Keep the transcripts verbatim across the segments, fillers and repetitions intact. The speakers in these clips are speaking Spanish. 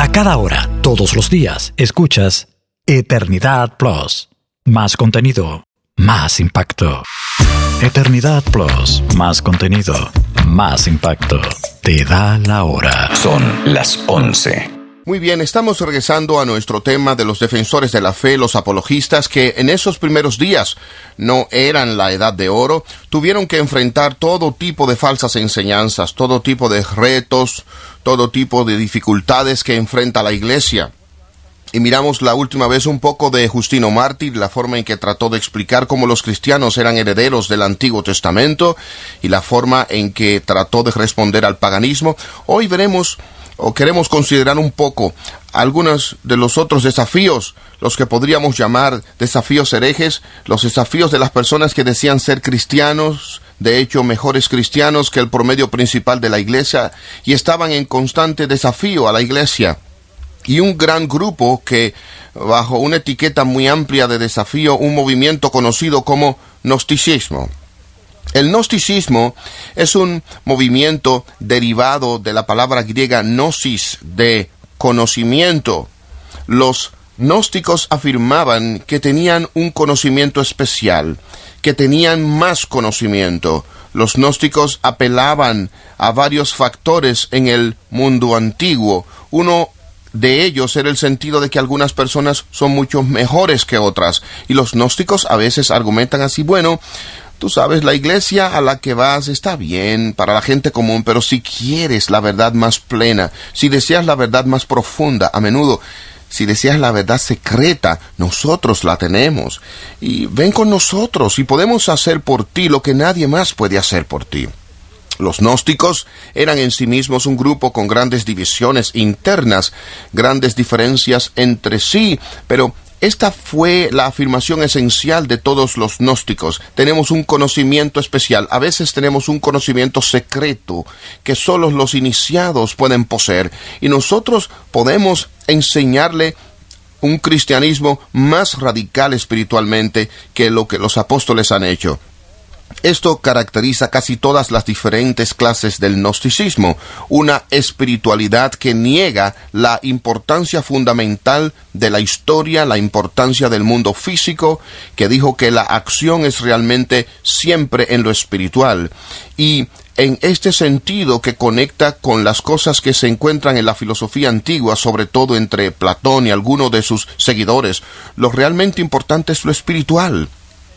A cada hora, todos los días, escuchas Eternidad Plus. Más contenido, más impacto. Eternidad Plus, más contenido, más impacto. Te da la hora. Son las once. Muy bien, estamos regresando a nuestro tema de los defensores de la fe, los apologistas, que en esos primeros días no eran la edad de oro, tuvieron que enfrentar todo tipo de falsas enseñanzas, todo tipo de retos, todo tipo de dificultades que enfrenta la iglesia. Y miramos la última vez un poco de Justino Mártir, la forma en que trató de explicar cómo los cristianos eran herederos del Antiguo Testamento y la forma en que trató de responder al paganismo. Hoy veremos o queremos considerar un poco algunos de los otros desafíos, los que podríamos llamar desafíos herejes, los desafíos de las personas que decían ser cristianos, de hecho mejores cristianos que el promedio principal de la iglesia, y estaban en constante desafío a la iglesia. Y un gran grupo que, bajo una etiqueta muy amplia de desafío, un movimiento conocido como gnosticismo. El gnosticismo es un movimiento derivado de la palabra griega gnosis, de conocimiento. Los gnósticos afirmaban que tenían un conocimiento especial, que tenían más conocimiento. Los gnósticos apelaban a varios factores en el mundo antiguo. Uno de ellos era el sentido de que algunas personas son mucho mejores que otras. Y los gnósticos a veces argumentan así: bueno, tú sabes, la iglesia a la que vas está bien para la gente común, pero si quieres la verdad más plena, si deseas la verdad más profunda, a menudo, si deseas la verdad secreta, nosotros la tenemos. Y ven con nosotros y podemos hacer por ti lo que nadie más puede hacer por ti. Los gnósticos eran en sí mismos un grupo con grandes divisiones internas, grandes diferencias entre sí, pero esta fue la afirmación esencial de todos los gnósticos. Tenemos un conocimiento especial. A veces tenemos un conocimiento secreto que solo los iniciados pueden poseer. Y nosotros podemos enseñarle un cristianismo más radical espiritualmente que lo que los apóstoles han hecho. Esto caracteriza casi todas las diferentes clases del gnosticismo, una espiritualidad que niega la importancia fundamental de la historia, la importancia del mundo físico, que dijo que la acción es realmente siempre en lo espiritual. Y en este sentido que conecta con las cosas que se encuentran en la filosofía antigua, sobre todo entre Platón y algunos de sus seguidores, lo realmente importante es lo espiritual.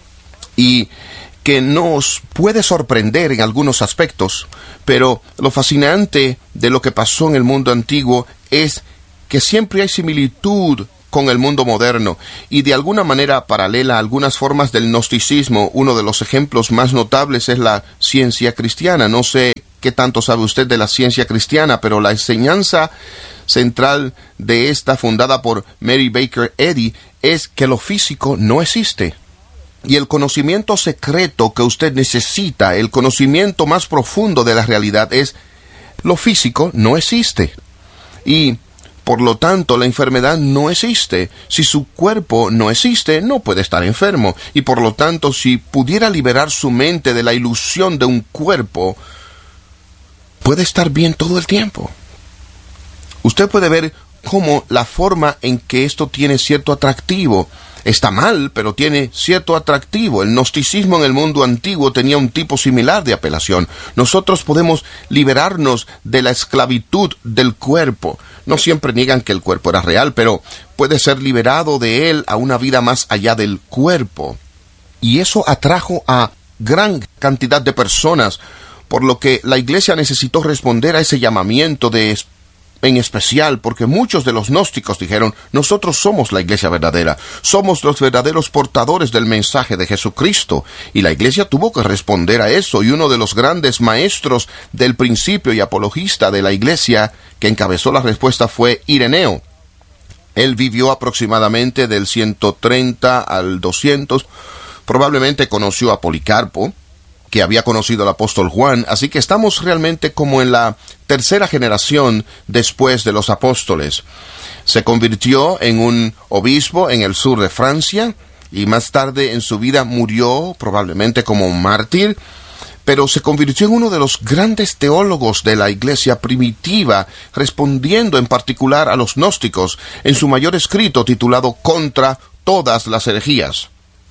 Y que nos puede sorprender en algunos aspectos, pero lo fascinante de lo que pasó en el mundo antiguo es que siempre hay similitud con el mundo moderno, y de alguna manera paralela a algunas formas del gnosticismo. Uno de los ejemplos más notables es la ciencia cristiana. No sé qué tanto sabe usted de la ciencia cristiana, pero la enseñanza central de esta, fundada por Mary Baker Eddy, es que lo físico no existe. Y el conocimiento secreto que usted necesita, el conocimiento más profundo de la realidad, es lo físico no existe. Y por lo tanto la enfermedad no existe. Si su cuerpo no existe, no puede estar enfermo. Y por lo tanto, si pudiera liberar su mente de la ilusión de un cuerpo, puede estar bien todo el tiempo. Usted puede ver cómo la forma en que esto tiene cierto atractivo está mal, pero tiene cierto atractivo. El gnosticismo en el mundo antiguo tenía un tipo similar de apelación. Nosotros podemos liberarnos de la esclavitud del cuerpo. No siempre niegan que el cuerpo era real, pero puede ser liberado de él a una vida más allá del cuerpo. Y eso atrajo a gran cantidad de personas, por lo que la iglesia necesitó responder a ese llamamiento de en especial porque muchos de los gnósticos dijeron: nosotros somos la iglesia verdadera, somos los verdaderos portadores del mensaje de Jesucristo. Y la iglesia tuvo que responder a eso, y uno de los grandes maestros del principio y apologista de la iglesia que encabezó la respuesta fue Ireneo. Él vivió aproximadamente del ciento treinta al doscientos, probablemente conoció a Policarpo, que había conocido al apóstol Juan, así que estamos realmente como en la tercera generación después de los apóstoles. Se convirtió en un obispo en el sur de Francia, y más tarde en su vida murió, probablemente como un mártir, pero se convirtió en uno de los grandes teólogos de la iglesia primitiva, respondiendo en particular a los gnósticos en su mayor escrito titulado Contra todas las herejías.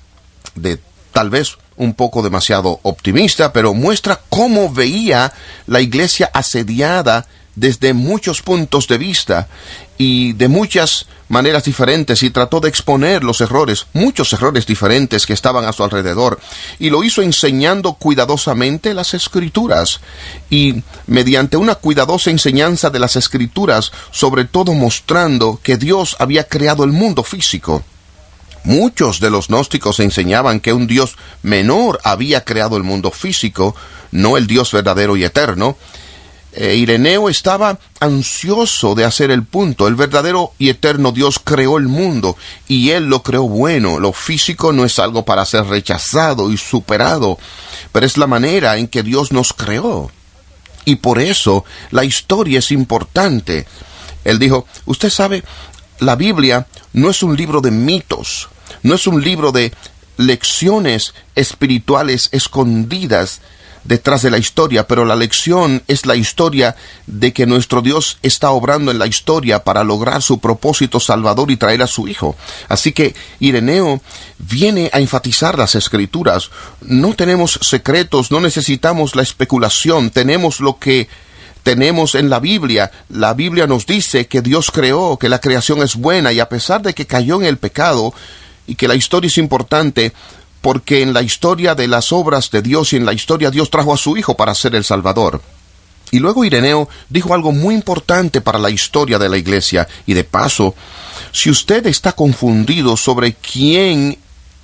De tal vez un poco demasiado optimista, pero muestra cómo veía la iglesia asediada desde muchos puntos de vista y de muchas maneras diferentes, y trató de exponer los errores, muchos errores diferentes que estaban a su alrededor, y lo hizo enseñando cuidadosamente las Escrituras, y mediante una cuidadosa enseñanza de las Escrituras, sobre todo mostrando que Dios había creado el mundo físico. Muchos de los gnósticos enseñaban que un Dios menor había creado el mundo físico, no el Dios verdadero y eterno. Eh, Ireneo estaba ansioso de hacer el punto. El verdadero y eterno Dios creó el mundo, y Él lo creó bueno. Lo físico no es algo para ser rechazado y superado, pero es la manera en que Dios nos creó. Y por eso la historia es importante. Él dijo, usted sabe, la Biblia no es un libro de mitos, no es un libro de lecciones espirituales escondidas detrás de la historia, pero la lección es la historia de que nuestro Dios está obrando en la historia para lograr su propósito salvador y traer a su Hijo. Así que Ireneo viene a enfatizar las Escrituras. No tenemos secretos, no necesitamos la especulación, tenemos lo que tenemos en la Biblia. La Biblia nos dice que Dios creó, que la creación es buena, y a pesar de que cayó en el pecado, y que la historia es importante, porque en la historia de las obras de Dios y en la historia Dios trajo a su Hijo para ser el Salvador. Y luego Ireneo dijo algo muy importante para la historia de la iglesia, y de paso, si usted está confundido sobre quién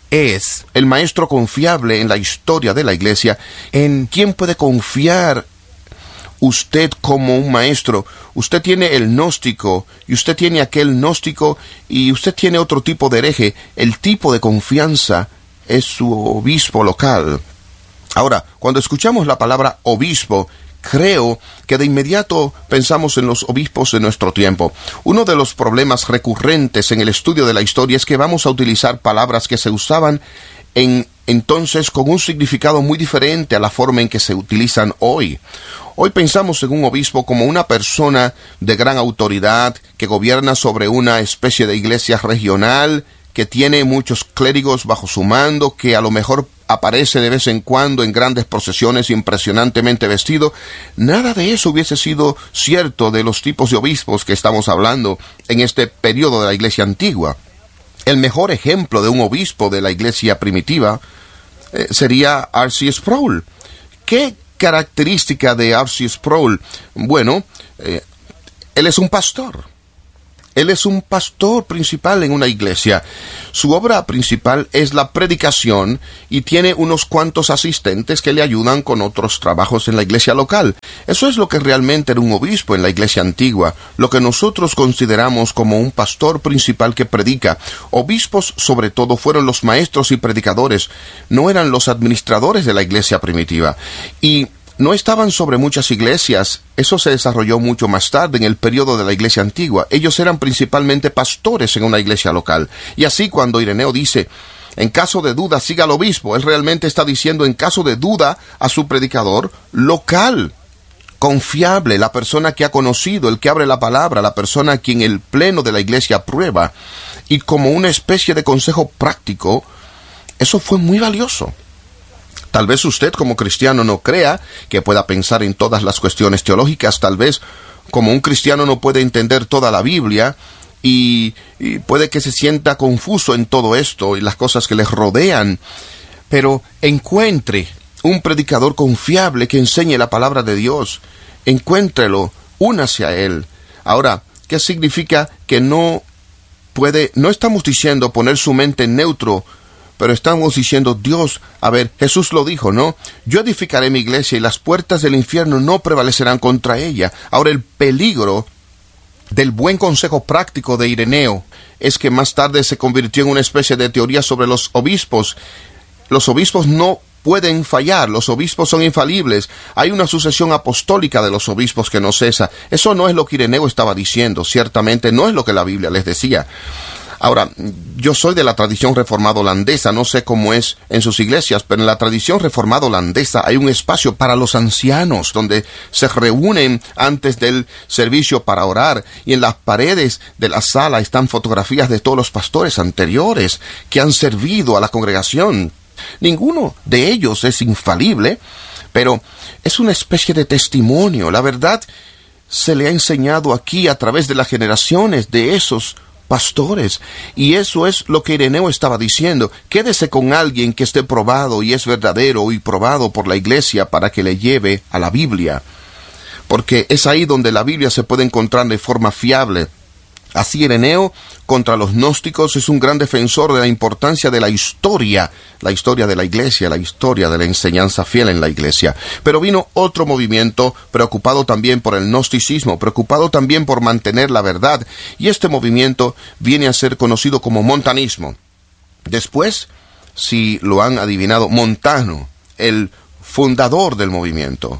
es el maestro confiable en la historia de la iglesia, en quién puede confiar usted como un maestro, usted tiene el gnóstico, y usted tiene aquel gnóstico, y usted tiene otro tipo de hereje. El tipo de confianza es su obispo local. Ahora, cuando escuchamos la palabra obispo, creo que de inmediato pensamos en los obispos de nuestro tiempo. Uno de los problemas recurrentes en el estudio de la historia es que vamos a utilizar palabras que se usaban en entonces con un significado muy diferente a la forma en que se utilizan hoy. Hoy pensamos en un obispo como una persona de gran autoridad que gobierna sobre una especie de iglesia regional, que tiene muchos clérigos bajo su mando, que a lo mejor aparece de vez en cuando en grandes procesiones impresionantemente vestido. Nada de eso hubiese sido cierto de los tipos de obispos que estamos hablando en este periodo de la iglesia antigua. El mejor ejemplo de un obispo de la iglesia primitiva eh, sería R C Sproul. ¿Qué característica de R C Sproul? Bueno, eh, él es un pastor. Él es un pastor principal en una iglesia. Su obra principal es la predicación, y tiene unos cuantos asistentes que le ayudan con otros trabajos en la iglesia local. Eso es lo que realmente era un obispo en la iglesia antigua, lo que nosotros consideramos como un pastor principal que predica. Obispos, sobre todo, fueron los maestros y predicadores, no eran los administradores de la iglesia primitiva. Y no estaban sobre muchas iglesias. Eso se desarrolló mucho más tarde, en el periodo de la iglesia antigua. Ellos eran principalmente pastores en una iglesia local. Y así, cuando Ireneo dice, en caso de duda, siga al obispo, él realmente está diciendo, en caso de duda, a su predicador local, confiable, la persona que ha conocido, el que abre la palabra, la persona a quien el pleno de la iglesia aprueba. Y como una especie de consejo práctico, eso fue muy valioso. Tal vez usted como cristiano no crea que pueda pensar en todas las cuestiones teológicas. Tal vez como un cristiano no puede entender toda la Biblia, y, y puede que se sienta confuso en todo esto y las cosas que les rodean. Pero encuentre un predicador confiable que enseñe la palabra de Dios. Encuéntrelo, únase a él. Ahora, ¿qué significa que no puede? No estamos diciendo poner su mente en neutro, pero estamos diciendo, Dios, a ver, Jesús lo dijo, ¿no? Yo edificaré mi iglesia y las puertas del infierno no prevalecerán contra ella. Ahora, el peligro del buen consejo práctico de Ireneo es que más tarde se convirtió en una especie de teoría sobre los obispos. Los obispos no pueden fallar, los obispos son infalibles. Hay una sucesión apostólica de los obispos que no cesa. Eso no es lo que Ireneo estaba diciendo, ciertamente no es lo que la Biblia les decía. Ahora, yo soy de la tradición reformada holandesa, no sé cómo es en sus iglesias, pero en la tradición reformada holandesa hay un espacio para los ancianos, donde se reúnen antes del servicio para orar, y en las paredes de la sala están fotografías de todos los pastores anteriores que han servido a la congregación. Ninguno de ellos es infalible, pero es una especie de testimonio. La verdad se le ha enseñado aquí a través de las generaciones de esos pastores, y eso es lo que Ireneo estaba diciendo. Quédese con alguien que esté probado y es verdadero y probado por la iglesia para que le lleve a la Biblia, porque es ahí donde la Biblia se puede encontrar de forma fiable. Así Ireneo, contra los gnósticos, es un gran defensor de la importancia de la historia, la historia de la iglesia, la historia de la enseñanza fiel en la iglesia. Pero vino otro movimiento preocupado también por el gnosticismo, preocupado también por mantener la verdad, y este movimiento viene a ser conocido como montanismo. Después, si lo han adivinado, Montano, el fundador del movimiento.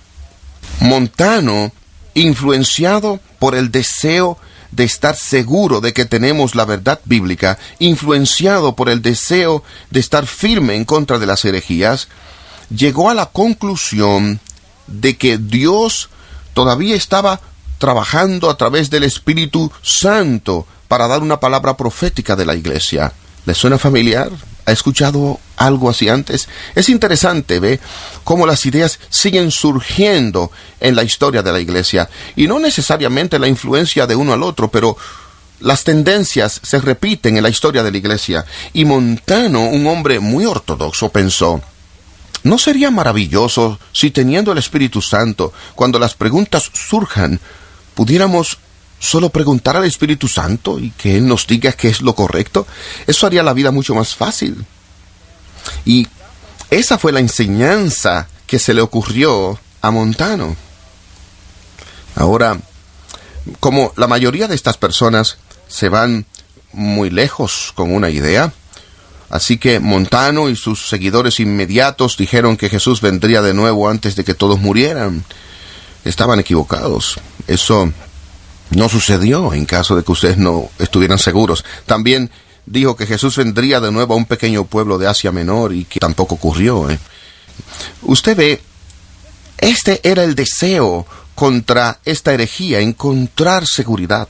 Montano, influenciado por el deseo de estar seguro de que tenemos la verdad bíblica, influenciado por el deseo de estar firme en contra de las herejías, llegó a la conclusión de que Dios todavía estaba trabajando a través del Espíritu Santo para dar una palabra profética de la iglesia. ¿Les suena familiar? ¿Ha escuchado algo así antes? Es interesante, ¿ve?, cómo las ideas siguen surgiendo en la historia de la iglesia, y no necesariamente la influencia de uno al otro, pero las tendencias se repiten en la historia de la iglesia. Y Montano, un hombre muy ortodoxo, pensó: ¿no sería maravilloso si, teniendo el Espíritu Santo, cuando las preguntas surjan, pudiéramos solo preguntar al Espíritu Santo y que Él nos diga qué es lo correcto? Eso haría la vida mucho más fácil. Y esa fue la enseñanza que se le ocurrió a Montano. Ahora, como la mayoría de estas personas se van muy lejos con una idea, así que Montano y sus seguidores inmediatos dijeron que Jesús vendría de nuevo antes de que todos murieran. Estaban equivocados. Eso no sucedió, en caso de que ustedes no estuvieran seguros. También dijo que Jesús vendría de nuevo a un pequeño pueblo de Asia Menor, y que tampoco ocurrió. ¿eh? Usted ve, este era el deseo contra esta herejía, encontrar seguridad.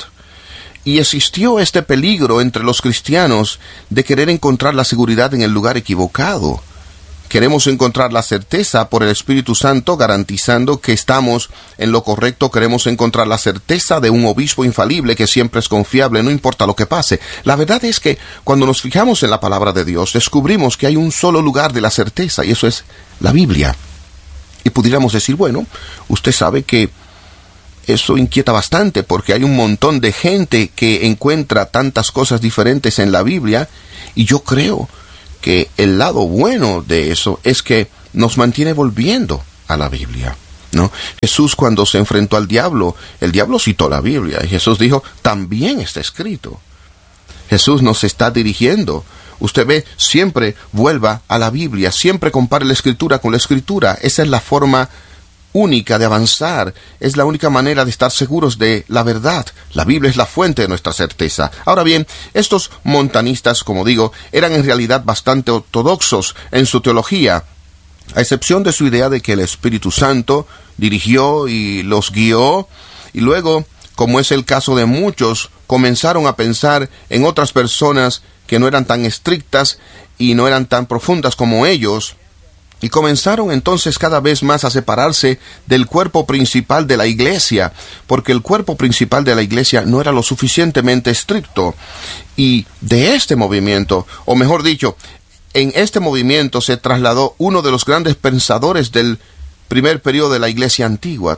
Y existió este peligro entre los cristianos de querer encontrar la seguridad en el lugar equivocado. Queremos encontrar la certeza por el Espíritu Santo, garantizando que estamos en lo correcto. Queremos encontrar la certeza de un obispo infalible que siempre es confiable, no importa lo que pase. La verdad es que cuando nos fijamos en la palabra de Dios, descubrimos que hay un solo lugar de la certeza, y eso es la Biblia. Y pudiéramos decir, bueno, usted sabe que eso inquieta bastante, porque hay un montón de gente que encuentra tantas cosas diferentes en la Biblia, y yo creo que el lado bueno de eso es que nos mantiene volviendo a la Biblia, ¿no? Jesús, cuando se enfrentó al diablo, el diablo citó la Biblia, y Jesús dijo, también está escrito. Jesús nos está dirigiendo. Usted ve, siempre vuelva a la Biblia, siempre compare la Escritura con la Escritura. Esa es la forma única de avanzar, es la única manera de estar seguros de la verdad. La Biblia es la fuente de nuestra certeza. Ahora bien, estos montanistas, como digo, eran en realidad bastante ortodoxos en su teología, a excepción de su idea de que el Espíritu Santo dirigió y los guió, y luego, como es el caso de muchos, comenzaron a pensar en otras personas que no eran tan estrictas y no eran tan profundas como ellos, y comenzaron entonces cada vez más a separarse del cuerpo principal de la iglesia, porque el cuerpo principal de la iglesia no era lo suficientemente estricto. Y de este movimiento, o mejor dicho, en este movimiento se trasladó uno de los grandes pensadores del primer periodo de la iglesia antigua,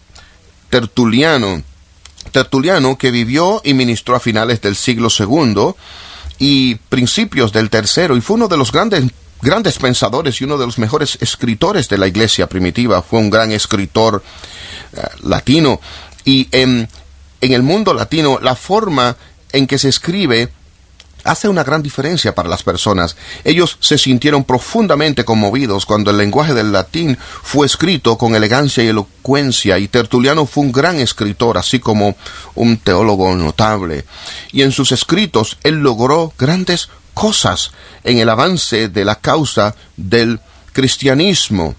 Tertuliano. Tertuliano, que vivió y ministró a finales del siglo segundo y principios del tercero, y fue uno de los grandes grandes pensadores y uno de los mejores escritores de la iglesia primitiva. Fue un gran escritor uh, latino, y en, en el mundo latino la forma en que se escribe hace una gran diferencia para las personas. Ellos se sintieron profundamente conmovidos cuando el lenguaje del latín fue escrito con elegancia y elocuencia, y Tertuliano fue un gran escritor, así como un teólogo notable. Y en sus escritos él logró grandes cosas en el avance de la causa del cristianismo.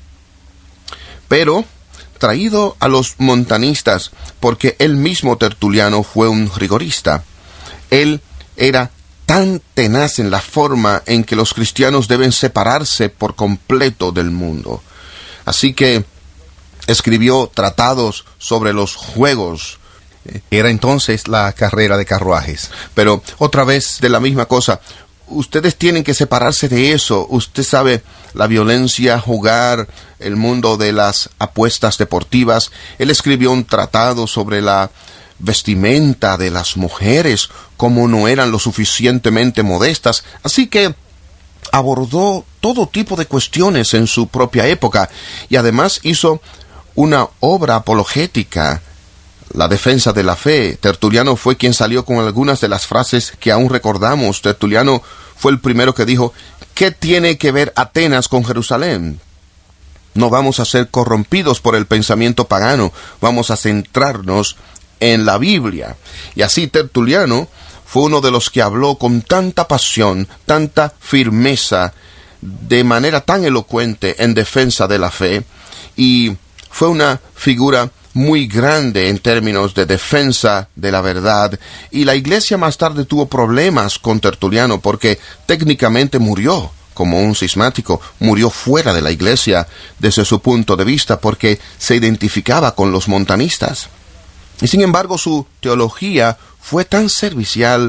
Pero traído a los montanistas, porque él mismo Tertuliano fue un rigorista, él era tan tenaz en la forma en que los cristianos deben separarse por completo del mundo. Así que escribió tratados sobre los juegos. Era entonces la carrera de carruajes. Pero otra vez de la misma cosa, ustedes tienen que separarse de eso. Usted sabe, la violencia, jugar, el mundo de las apuestas deportivas. Él escribió un tratado sobre la vestimenta de las mujeres, como no eran lo suficientemente modestas, así que abordó todo tipo de cuestiones en su propia época, y además hizo una obra apologética, la defensa de la fe. Tertuliano fue quien salió con algunas de las frases que aún recordamos. Tertuliano fue el primero que dijo: ¿qué tiene que ver Atenas con Jerusalén? No vamos a ser corrompidos por el pensamiento pagano, vamos a centrarnos en la Biblia. Y así Tertuliano fue uno de los que habló con tanta pasión, tanta firmeza, de manera tan elocuente en defensa de la fe, y fue una figura muy grande en términos de defensa de la verdad. Y la iglesia más tarde tuvo problemas con Tertuliano porque técnicamente murió como un cismático, murió fuera de la iglesia desde su punto de vista porque se identificaba con los montanistas. Y sin embargo su teología fue tan servicial,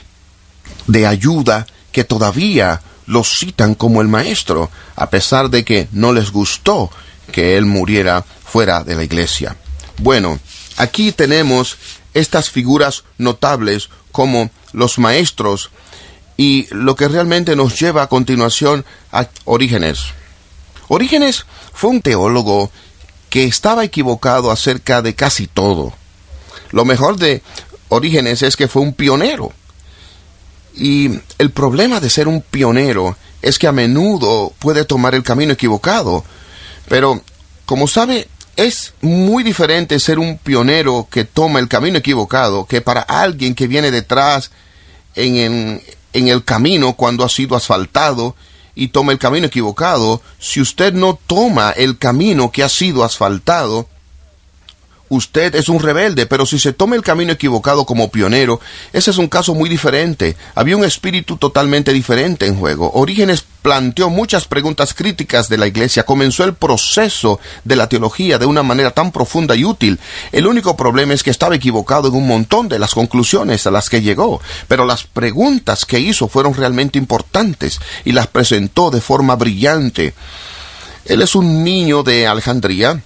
de ayuda, que todavía lo citan como el maestro, a pesar de que no les gustó que él muriera fuera de la iglesia. Bueno, aquí tenemos estas figuras notables como los maestros, y lo que realmente nos lleva a continuación a Orígenes. Orígenes fue un teólogo que estaba equivocado acerca de casi todo. Lo mejor de Orígenes es que fue un pionero. Y el problema de ser un pionero es que a menudo puede tomar el camino equivocado. Pero, como sabe, es muy diferente ser un pionero que toma el camino equivocado que para alguien que viene detrás en, en, en el camino cuando ha sido asfaltado y toma el camino equivocado. Si usted no toma el camino que ha sido asfaltado, usted es un rebelde, pero si se toma el camino equivocado como pionero, ese es un caso muy diferente. Había un espíritu totalmente diferente en juego. Orígenes planteó muchas preguntas críticas de la iglesia, comenzó el proceso de la teología de una manera tan profunda y útil. El único problema es que estaba equivocado en un montón de las conclusiones a las que llegó, pero las preguntas que hizo fueron realmente importantes y las presentó de forma brillante. Él es un niño de Alejandría,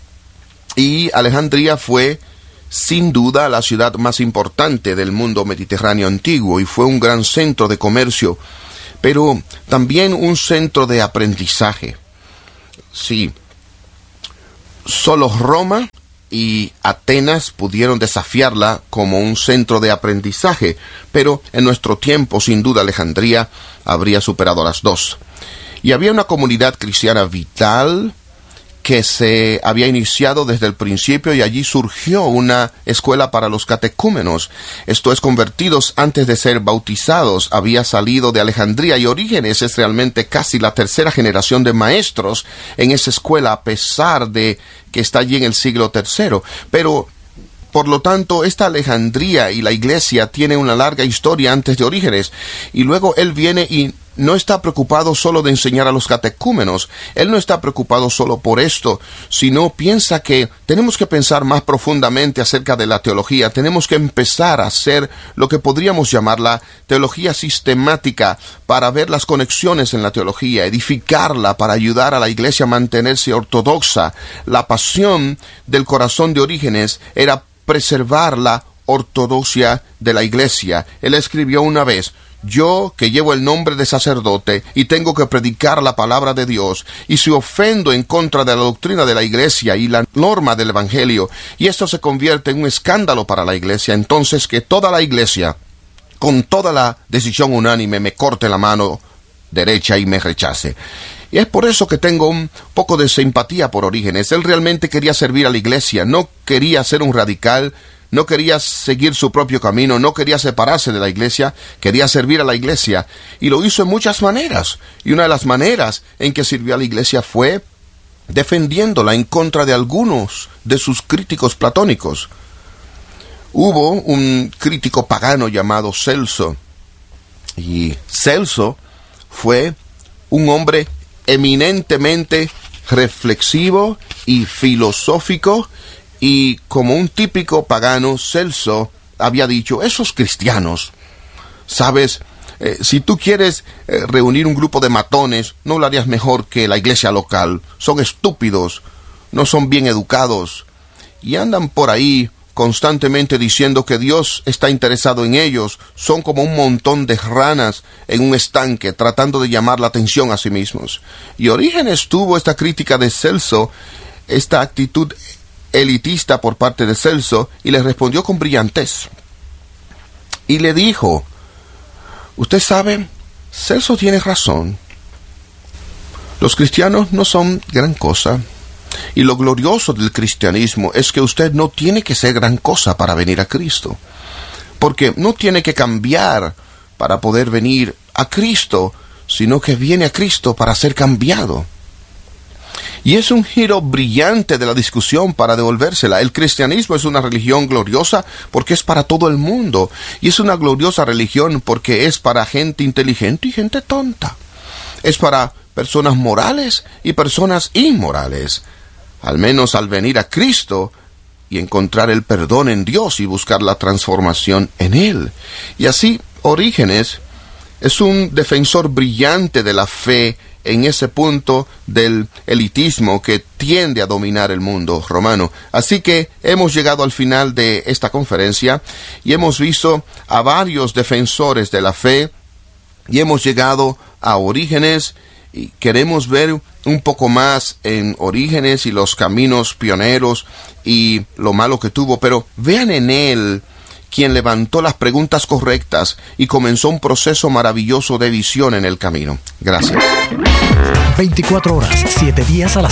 y Alejandría fue, sin duda, la ciudad más importante del mundo mediterráneo antiguo y fue un gran centro de comercio, pero también un centro de aprendizaje. Sí, solo Roma y Atenas pudieron desafiarla como un centro de aprendizaje, pero en nuestro tiempo, sin duda, Alejandría habría superado a las dos. Y había una comunidad cristiana vital que se había iniciado desde el principio, y allí surgió una escuela para los catecúmenos, esto es, convertidos antes de ser bautizados. Había salido de Alejandría, y Orígenes es realmente casi la tercera generación de maestros en esa escuela, a pesar de que está allí en el siglo tercero. Pero, por lo tanto, esta Alejandría y la iglesia tiene una larga historia antes de Orígenes, y luego él viene y no está preocupado solo de enseñar a los catecúmenos. Él no está preocupado solo por esto, sino piensa que tenemos que pensar más profundamente acerca de la teología. Tenemos que empezar a hacer lo que podríamos llamar la teología sistemática, para ver las conexiones en la teología, edificarla para ayudar a la iglesia a mantenerse ortodoxa. La pasión del corazón de Orígenes era preservar la ortodoxia de la iglesia. Él escribió una vez: yo, que llevo el nombre de sacerdote y tengo que predicar la palabra de Dios, y si ofendo en contra de la doctrina de la iglesia y la norma del evangelio, y esto se convierte en un escándalo para la iglesia, entonces que toda la iglesia con toda la decisión unánime me corte la mano derecha y me rechace. Y es por eso que tengo un poco de simpatía por Orígenes. Él realmente quería servir a la iglesia, no quería ser un radical, no quería seguir su propio camino, no quería separarse de la iglesia, quería servir a la iglesia. Y lo hizo en muchas maneras. Y una de las maneras en que sirvió a la iglesia fue defendiéndola en contra de algunos de sus críticos platónicos. Hubo un crítico pagano llamado Celso. Y Celso fue un hombre eminentemente reflexivo y filosófico, y como un típico pagano, Celso había dicho: esos cristianos, sabes, eh, si tú quieres eh, reunir un grupo de matones, no lo harías mejor que la iglesia local. Son estúpidos, no son bien educados, y andan por ahí constantemente diciendo que Dios está interesado en ellos. Son como un montón de ranas en un estanque tratando de llamar la atención a sí mismos. Y Orígenes tuvo esta crítica de Celso, esta actitud elitista por parte de Celso, y le respondió con brillantez. Y le dijo: usted sabe, Celso tiene razón. Los cristianos no son gran cosa. Y lo glorioso del cristianismo es que usted no tiene que ser gran cosa para venir a Cristo, porque no tiene que cambiar para poder venir a Cristo, sino que viene a Cristo para ser cambiado. Y es un giro brillante de la discusión para devolvérsela. El cristianismo es una religión gloriosa porque es para todo el mundo, y es una gloriosa religión porque es para gente inteligente y gente tonta. Es para personas morales y personas inmorales. Al menos al venir a Cristo y encontrar el perdón en Dios y buscar la transformación en Él. Y así, Orígenes es un defensor brillante de la fe en ese punto del elitismo que tiende a dominar el mundo romano. Así que hemos llegado al final de esta conferencia y hemos visto a varios defensores de la fe y hemos llegado a Orígenes. Y queremos ver un poco más en Orígenes y los caminos pioneros y lo malo que tuvo, pero vean en él quien levantó las preguntas correctas y comenzó un proceso maravilloso de visión en el camino. Gracias. veinticuatro horas, siete días a la